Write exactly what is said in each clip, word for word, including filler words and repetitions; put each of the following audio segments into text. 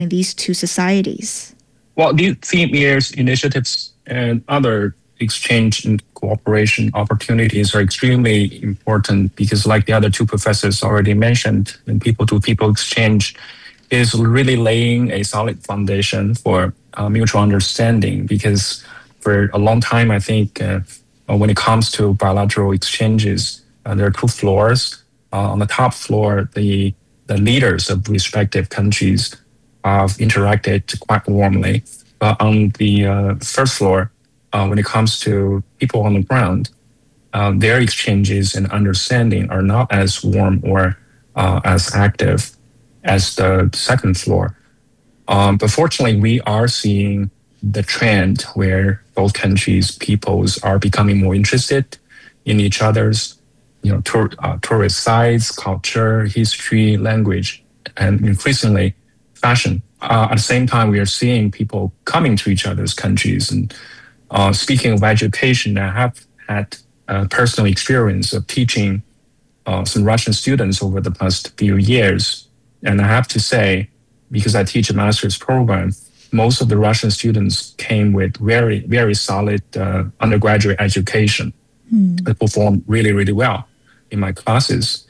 in these two societies? Well, these theme years, initiatives, and other exchange and cooperation opportunities are extremely important because, like the other two professors already mentioned, when people-to-people exchange is really laying a solid foundation for uh, mutual understanding. Because for a long time, I think uh, when it comes to bilateral exchanges, uh, there are two floors. Uh, on the top floor, the the leaders of respective countries have interacted quite warmly. But on the uh, first floor, uh, when it comes to people on the ground, uh, their exchanges and understanding are not as warm or uh, as active as the second floor. Um, but fortunately, we are seeing the trend where both countries' peoples are becoming more interested in each other's, you know, tour, uh, tourist sites, culture, history, language, and increasingly fashion. Uh, at the same time, we are seeing people coming to each other's countries. And uh, speaking of education, I have had a personal experience of teaching uh, some Russian students over the past few years. And I have to say, because I teach a master's program, most of the Russian students came with very, very solid uh, undergraduate education. Mm. They performed really, really well in my classes.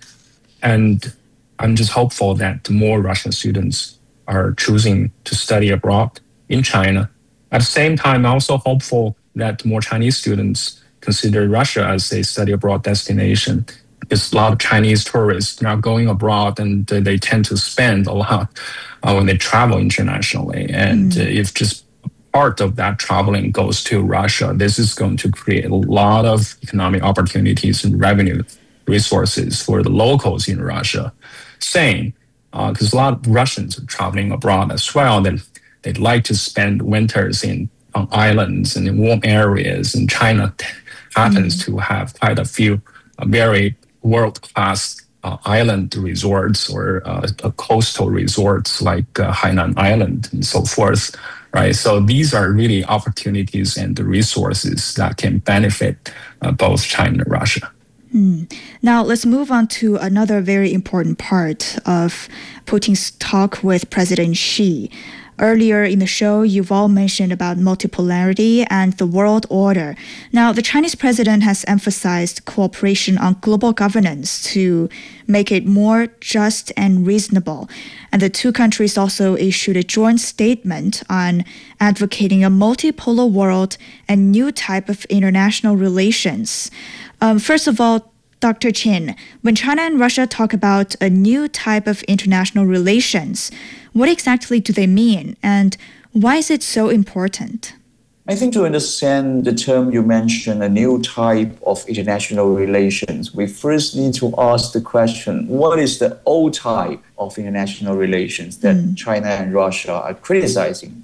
And I'm just hopeful that more Russian students are choosing to study abroad in China. At the same time, I'm also hopeful that more Chinese students consider Russia as a study abroad destination. Because a lot of Chinese tourists are going abroad and they tend to spend a lot uh, when they travel internationally. And mm. if just part of that traveling goes to Russia, this is going to create a lot of economic opportunities and revenue resources for the locals in Russia. Same, because uh, a lot of Russians are traveling abroad as well. They, they'd like to spend winters in on islands and in warm areas. And China t- happens mm. to have quite a few uh, very world-class uh, island resorts or uh, coastal resorts like uh, Hainan Island and so forth, right? So these are really opportunities and the resources that can benefit uh, both China and Russia. Mm. Now, let's move on to another very important part of Putin's talk with President Xi. Earlier in the show, you've all mentioned about multipolarity and the world order. Now, the Chinese president has emphasized cooperation on global governance to make it more just and reasonable. And the two countries also issued a joint statement on advocating a multipolar world and new type of international relations. Um, first of all, Doctor Qin, when China and Russia talk about a new type of international relations, what exactly do they mean, and why is it so important? I think to understand the term you mentioned, a new type of international relations, we first need to ask the question, what is the old type of international relations that mm. China and Russia are criticizing?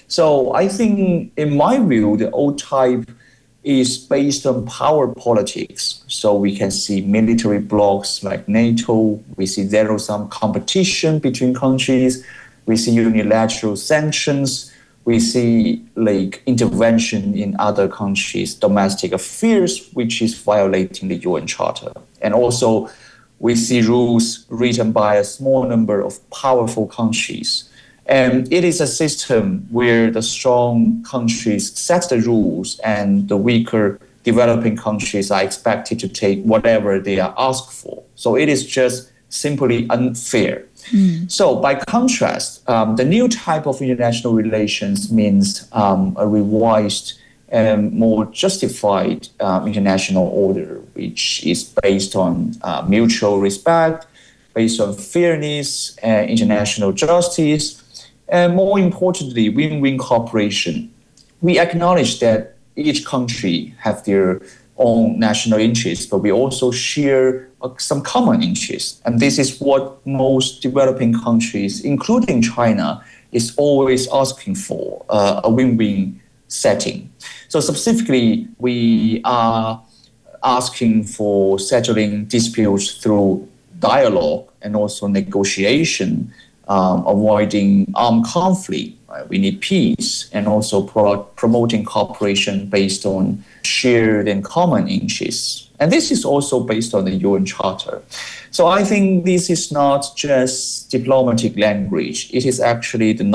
So I think, in my view, the old type is based on power politics. So we can see military blocs like NATO, we see zero-sum competition between countries, we see unilateral sanctions, we see like intervention in other countries' domestic affairs, which is violating the U N Charter. And also we see rules written by a small number of powerful countries. And it is a system where the strong countries set the rules and the weaker developing countries are expected to take whatever they are asked for. So it is just simply unfair. Mm. So by contrast, um, the new type of international relations means um, a revised and more justified um, international order, which is based on uh, mutual respect, based on fairness and international justice, and more importantly, win-win cooperation. We acknowledge that each country have their own national interests, but we also share uh, some common interests. And this is what most developing countries, including China, is always asking for, uh, a win-win setting. So specifically, we are asking for settling disputes through dialogue and also negotiation, Um, avoiding armed conflict. Right? We need peace and also pro- promoting cooperation based on shared and common interests. And this is also based on the U N Charter. So I think this is not just diplomatic language. It is actually the